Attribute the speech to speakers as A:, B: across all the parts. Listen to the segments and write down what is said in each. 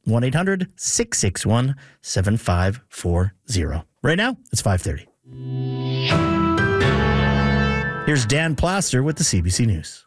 A: 1-800-661-7540. Right now, it's 5:30. Here's Dan Plaster with the CBC News.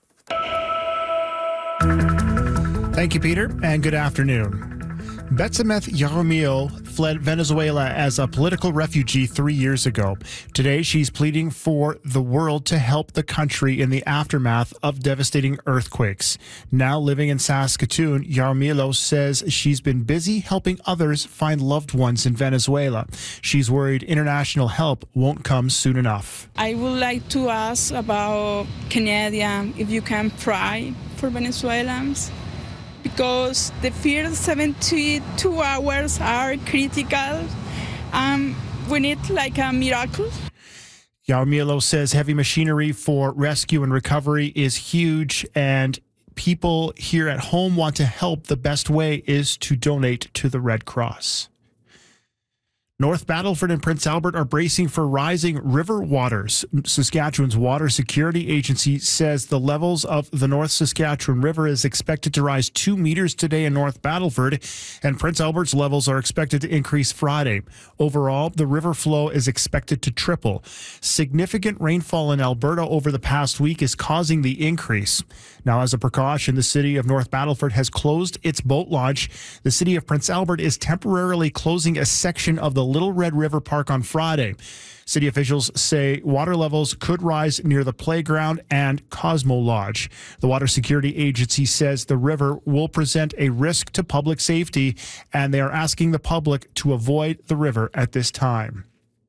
B: Thank you, Peter, and good afternoon. Betsameth Yaramillo fled Venezuela as a political refugee 3 years ago. Today, she's pleading for the world to help the country in the aftermath of devastating earthquakes. Now living in Saskatoon, Yaramillo says she's been busy helping others find loved ones in Venezuela. She's worried international help won't come soon enough.
C: I would like to ask about Canada, if you can pray for Venezuelans, because the first 72 hours are critical. We need like a miracle.
B: Yaramillo says heavy machinery for rescue and recovery is huge, and people here at home want to help. The best way is to donate to the Red Cross. North Battleford and Prince Albert are bracing for rising river waters. Saskatchewan's Water Security Agency says the levels of the North Saskatchewan River is expected to rise 2 meters today in North Battleford, and Prince Albert's levels are expected to increase Friday. Overall, the river flow is expected to triple. Significant rainfall in Alberta over the past week is causing the increase. Now, as a precaution, the city of North Battleford has closed its boat launch. The city of Prince Albert is temporarily closing a section of the Little Red River Park on Friday. City officials say water levels could rise near the playground and Cosmo Lodge. The Water Security Agency says the river will present a risk to public safety, and they are asking the public to avoid the river at this time.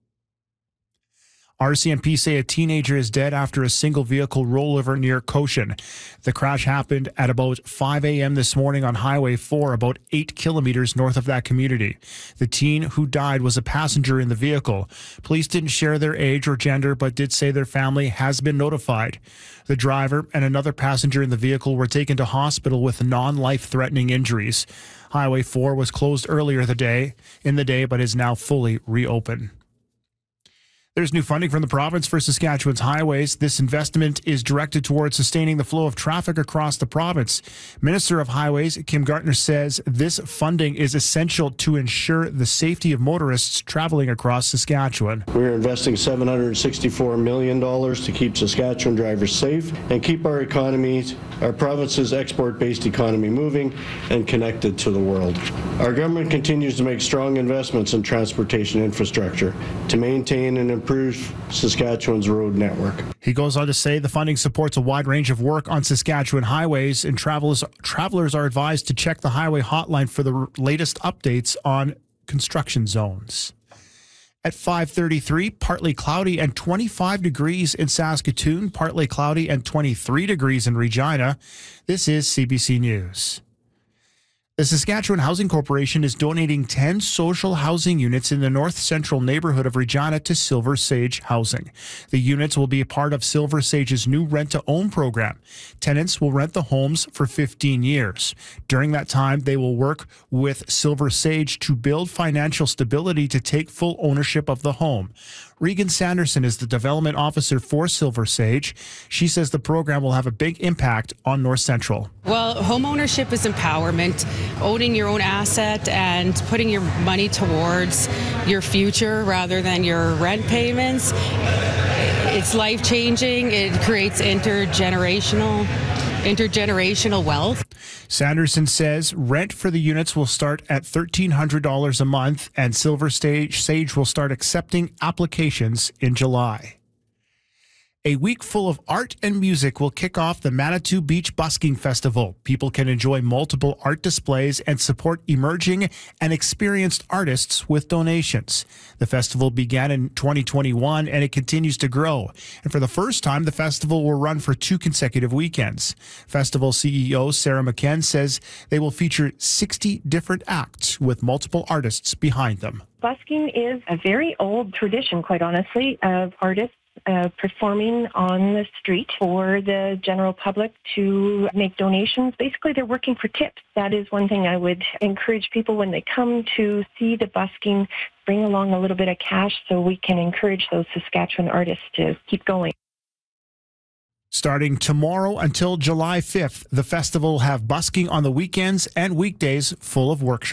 B: RCMP say a teenager is dead after a single vehicle rollover near Cochin. The crash happened at about 5 a.m. this morning on Highway 4, about 8 kilometers north of that community. The teen who died was a passenger in the vehicle. Police didn't share their age or gender, but did say their family has been notified. The driver and another passenger in the vehicle were taken to hospital with non-life-threatening injuries. Highway 4 was closed earlier in the day, but is now fully reopened. There's new funding from the province for Saskatchewan's highways. This investment is directed towards sustaining the flow of traffic across the province. Minister of Highways Kim Gartner says this funding is essential to ensure the safety of motorists traveling across Saskatchewan.
D: We're investing $764 million to keep Saskatchewan drivers safe and keep our province's export-based economy moving and connected to the world. Our government continues to make strong investments in transportation infrastructure to maintain and improve Saskatchewan's road network.
B: He goes on to say the funding supports a wide range of work on Saskatchewan highways, and travelers are advised to check the highway hotline for the latest updates on construction zones. At 5:33, partly cloudy and 25 degrees in Saskatoon, partly cloudy and 23 degrees in Regina. This is CBC News. The Saskatchewan Housing Corporation is donating 10 social housing units in the north central neighborhood of Regina to Silver Sage Housing. The units will be a part of Silver Sage's new rent-to-own program. Tenants will rent the homes for 15 years. During that time, they will work with Silver Sage to build financial stability to take full ownership of the home. Regan Sanderson is the development officer for Silver Sage. She says the program will have a big impact on North Central.
E: Well, home ownership is empowerment, owning your own asset and putting your money towards your future rather than your rent payments. It's life-changing. It creates intergenerational wealth.
B: Sanderson says rent for the units will start at $1,300 a month, and Silver Sage will start accepting applications in July. A week full of art and music will kick off the Manitou Beach Busking Festival. People can enjoy multiple art displays and support emerging and experienced artists with donations. The festival began in 2021 and it continues to grow. And for the first time, the festival will run for 2 consecutive weekends. Festival CEO Sarah McKen says they will feature 60 different acts with multiple artists behind them.
F: Busking is a very old tradition, quite honestly, of artists performing on the street for the general public to make donations. Basically, they're working for tips. That is one thing I would encourage people when they come to see the busking, bring along a little bit of cash so we can encourage those Saskatchewan artists to keep going.
B: Starting tomorrow until July 5th, the festival will have busking on the weekends and weekdays full of workshops.